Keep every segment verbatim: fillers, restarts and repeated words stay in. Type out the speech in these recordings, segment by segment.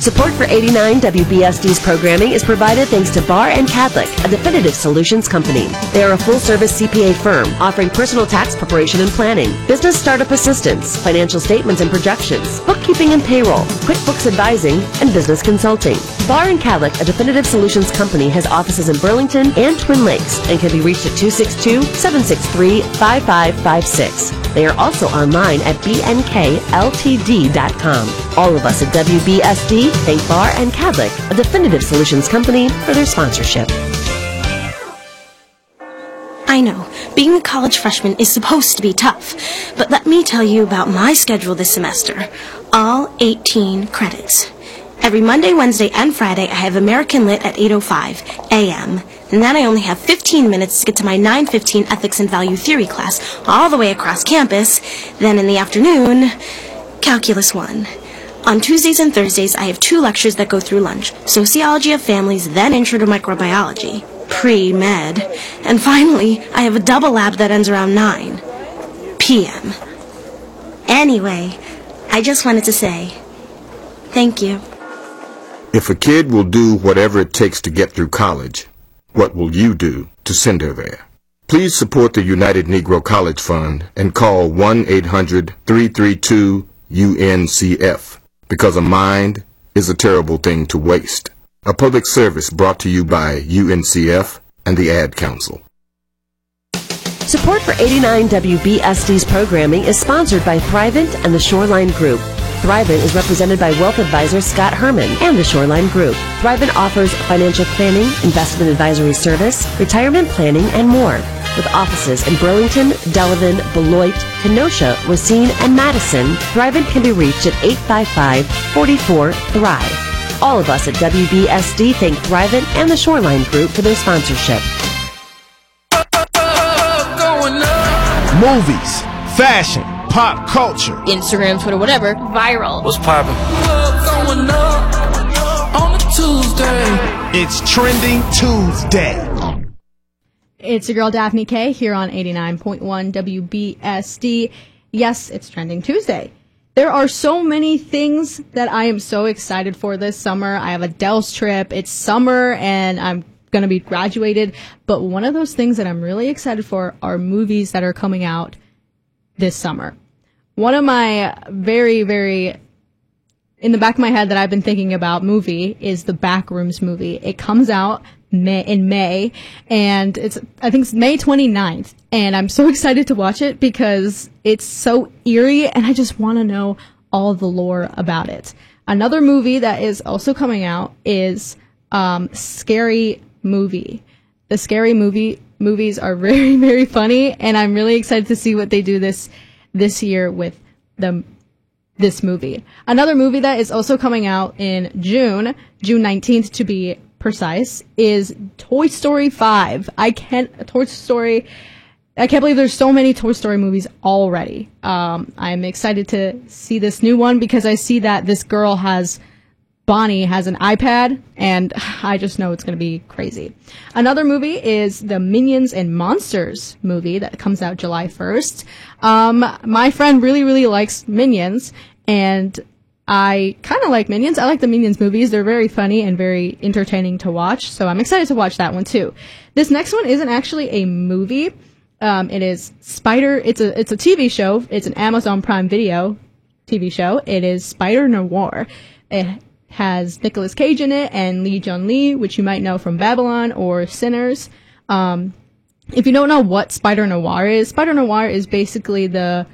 Support for eighty-nine W B S D's programming is provided thanks to Barr and Cadlick, a definitive solutions company. They are a full-service C P A firm offering personal tax preparation and planning, business startup assistance, financial statements and projections, bookkeeping and payroll, QuickBooks advising, and business consulting. Barr and Cadlick, a definitive solutions company, has offices in Burlington and Twin Lakes and can be reached at two six two, seven six three, five five five six. They are also online at b n k l t d dot com. All of us at W B S D thank Barr and Cadlick, a definitive solutions company, for their sponsorship. I know, being a college freshman is supposed to be tough, but let me tell you about my schedule this semester. All eighteen credits. Every Monday, Wednesday, and Friday, I have American Lit at eight oh five a m And then I only have fifteen minutes to get to my nine fifteen Ethics and Value Theory class all the way across campus. Then in the afternoon, Calculus one. On Tuesdays and Thursdays, I have two lectures that go through lunch. Sociology of Families, then Intro to Microbiology. Pre-med. And finally, I have a double lab that ends around nine p m Anyway, I just wanted to say thank you. If a kid will do whatever it takes to get through college, what will you do to send her there? Please support the United Negro College Fund and call one eight hundred, three three two, U N C F, because a mind is a terrible thing to waste. A public service brought to you by U N C F and the Ad Council. Support for eighty-nine W B S D's programming is sponsored by Thrivent and the Shoreline Group. Thrivent is represented by wealth advisor Scott Herman and the Shoreline Group. Thrivent offers financial planning, investment advisory service, retirement planning, and more. With offices in Burlington, Delavan, Beloit, Kenosha, Racine, and Madison, Thrivent can be reached at eight five five, four four, THRIVE. All of us at W B S D thank Thrivent and the Shoreline Group for their sponsorship. Movies, fashion, pop culture, Instagram, Twitter, whatever. Viral. What's poppin'? Going up on a Tuesday. It's Trending Tuesday. It's your girl Daphne K here on eighty-nine point one W B S D. Yes, it's Trending Tuesday. There are so many things that I am so excited for this summer. I have a Del's trip. It's summer and I'm going to be graduated. But one of those things that I'm really excited for are movies that are coming out this summer. One of my very, very in the back of my head that I've been thinking about movie is the Backrooms movie. It comes out May, in May, and it's I think it's May twenty-ninth, and I'm so excited to watch it because it's so eerie, and I just want to know all the lore about it. Another movie that is also coming out is um, Scary Movie. The Scary Movie movies are very, very funny, and I'm really excited to see what they do this this year with the this movie. Another movie that is also coming out in June, June nineteenth to be precise, is Toy Story five. I can't, Toy Story, I can't believe there's so many Toy Story movies already. Um, I'm excited to see this new one because I see that this girl has, Bonnie has an iPad, and I just know it's going to be crazy. Another movie is the Minions and Monsters movie that comes out July first. Um, my friend really, really likes Minions, and I kind of like Minions. I like the Minions movies. They're very funny and very entertaining to watch, so I'm excited to watch that one too. This next one isn't actually a movie. Um, it is Spider. It's a it's a T V show. It's an Amazon Prime Video T V show. It is Spider Noir. It has Nicolas Cage in it and Lee Jun Lee, which you might know from Babylon or Sinners. Um, if you don't know what Spider Noir is, Spider Noir is basically the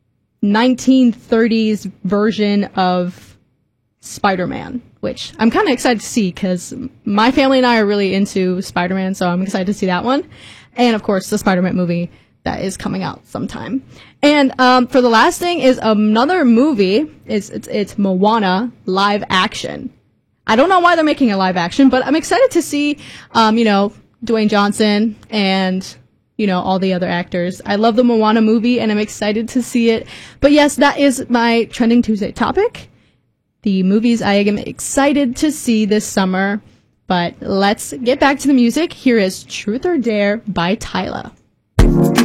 nineteen thirties version of Spider-Man, which I'm kind of excited to see because my family and I are really into Spider-Man, so I'm excited to see that one. And of course, the Spider-Man movie that is coming out sometime. And um, for the last thing is another movie. It's, it's, it's Moana live action. I don't know why they're making a live action, but I'm excited to see, um, you know, Dwayne Johnson and you know, all the other actors. I love the Moana movie, and I'm excited to see it. But yes, that is my Trending Tuesday topic. The movies I am excited to see this summer. But let's get back to the music. Here is Truth or Dare by Tyla.